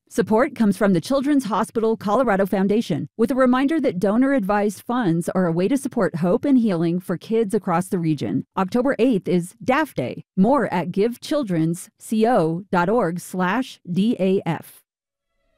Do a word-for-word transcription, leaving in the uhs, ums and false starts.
Support comes from the Children's Hospital Colorado Foundation, with a reminder that donor-advised funds are a way to support hope and healing for kids across the region. October eighth is D A F Day. More at givechildrensco.org slash DAF.